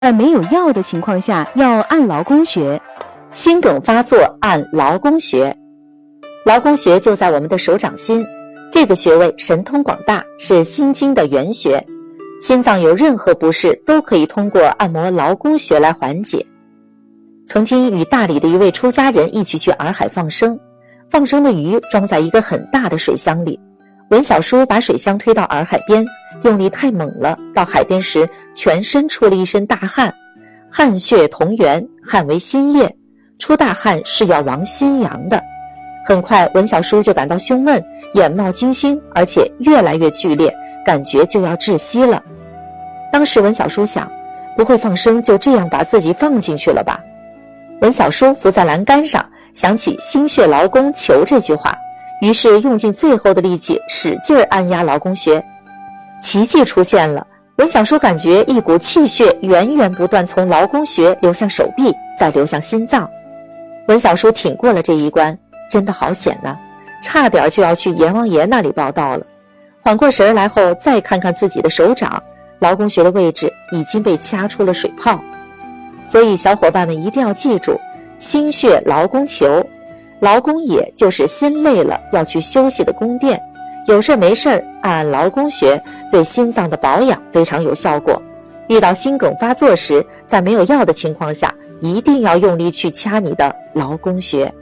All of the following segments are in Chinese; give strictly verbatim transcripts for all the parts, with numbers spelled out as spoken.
在没有药的情况下，要按劳宫穴。 心梗发作按劳宫穴。劳宫穴就在我们的手掌心，这个穴位神通广大，是心经的原穴。心脏有任何不适，都可以通过按摩劳宫穴来缓解。曾经与大理的一位出家人一起去洱海放生，放生的鱼装在一个很大的水箱里，文小叔把水箱推到洱海边，用力太猛了，到海边时全身出了一身大汗，汗血同源，汗为心液，出大汗是要亡心阳的。很快文小叔就感到胸闷，眼冒金星，而且越来越剧烈，感觉就要窒息了。当时文小叔想，不会放生就这样把自己放进去了吧？文小叔伏在栏杆上，想起心血劳宫求这句话，于是用尽最后的力气使劲按压劳宫穴。奇迹出现了，文小叔感觉一股气血源源不断从劳宫穴流向手臂，再流向心脏。文小叔挺过了这一关，真的好险啊，差点就要去阎王爷那里报道了。缓过神来后，再看看自己的手掌，劳宫穴的位置已经被掐出了水泡。所以小伙伴们一定要记住，心血劳宫求，劳宫也就是心累了要去休息的宫殿，有事没事按劳宫穴，对心脏的保养非常有效果。遇到心梗发作时，在没有药的情况下，一定要用力去掐你的劳宫穴。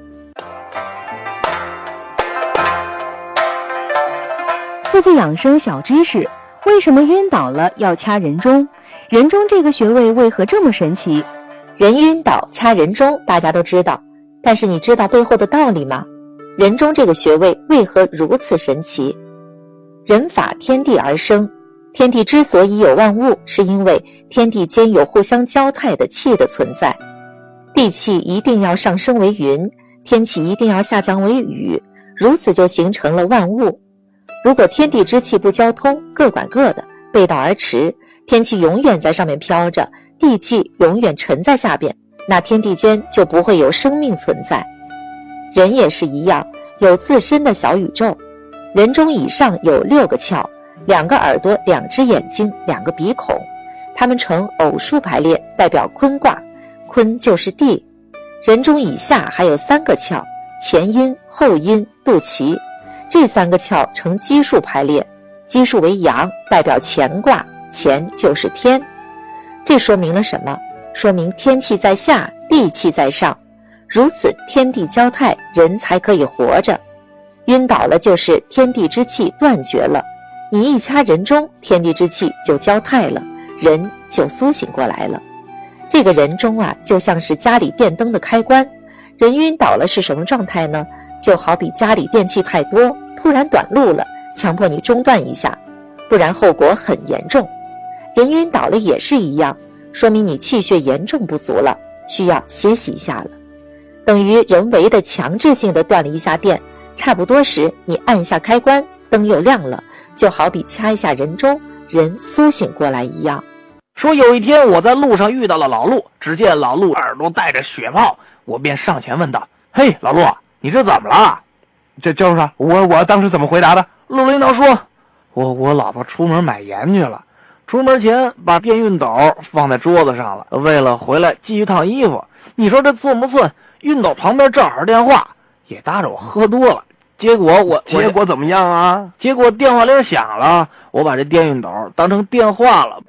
四季养生小知识：为什么晕倒了要掐人中？人中这个穴位为何这么神奇？ 人晕倒掐人中大家都知道，但是你知道背后的道理吗？人中这个穴位为何如此神奇？人法天地而生，天地之所以有万物，是因为天地间有互相交泰的气的存在。地气一定要上升为云，天气一定要下降为雨，如此就形成了万物。如果天地之气不交通，各管各的，背道而驰，天气永远在上面飘着，地气永远沉在下边，那天地间就不会有生命存在。人也是一样，有自身的小宇宙。人中以上有六个窍，两个耳朵，两只眼睛，两个鼻孔，它们呈偶数排列，代表坤卦，坤就是地。人中以下还有三个窍，前阴、后阴、肚脐，这三个窍呈奇数排列，奇数为阳，代表乾卦，乾就是天。这说明了什么？说明天气在下，地气在上，如此天地交泰，人才可以活着。晕倒了就是天地之气断绝了，你一掐人中，天地之气就交泰了，人就苏醒过来了。这个人中啊，就像是家里电灯的开关，人晕倒了是什么状态呢？就好比家里电器太多，突然短路了，强迫你中断一下，不然后果很严重。人晕倒了也是一样，说明你气血严重不足了，需要歇息一下了。等于人为的强制性的断了一下电，差不多时你按下开关，灯又亮了，就好比掐一下人中，人苏醒过来一样。 说有一天我在路上遇到了老陆，只见老陆耳朵带着血泡，我便上前问道：嘿，老陆，你这怎么了？ 这就是我我当时怎么回答的？ 陆领导说，我我老婆出门买盐去了，出门前把电熨斗放在桌子上了，为了回来继续烫衣服。你说这算不算？熨斗旁边正好电话，也搭着我喝多了，结果我结果怎么样啊？ 结果电话铃响了，我把这电熨斗当成电话了。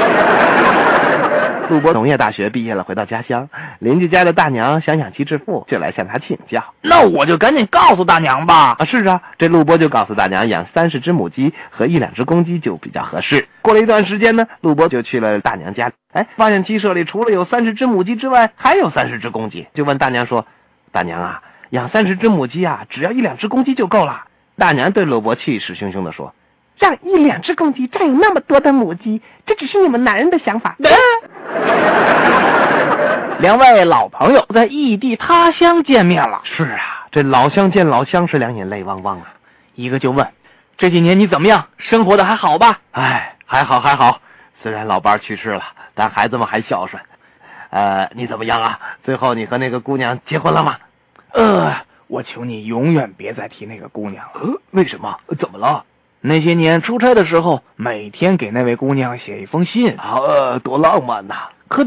陆博农业大学毕业了，回到家乡，邻居家的大娘想养妻致富，就来向他请教。 那我就赶紧告诉大娘吧。 啊，是啊，这陆博就告诉大娘，养三十只母鸡和一两只公鸡就比较合适。过了一段时间呢，陆博就去了大娘家，哎，发现鸡舍里除了有三十只母鸡之外，还有三十只公鸡，就问大娘说：大娘啊，养三十只母鸡啊，只要一两只公鸡就够了。大娘对陆博气势汹汹地说：让一两只公鸡占有那么多的母鸡，这只是你们男人的想法。 两位老朋友在异地他乡见面了。 是啊，这老乡见老乡是两眼泪汪汪啊。 一个就问：这几年你怎么样？生活的还好吧？ 哎，还好还好，虽然老伴去世了，但孩子们还孝顺。呃，你怎么样啊？最后你和那个姑娘结婚了吗？ 呃，我求你永远别再提那个姑娘了。 呃，为什么？怎么了？ 那些年出差的时候，每天给那位姑娘写一封信。 啊，呃，多浪漫呐！